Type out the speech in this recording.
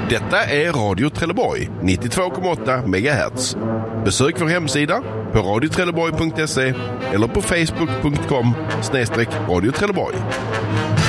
Detta är Radio Trelleborg 92,8 MHz. Besök vår hemsida på radiotrelleborg.se eller på facebook.com/Radio Trelleborg.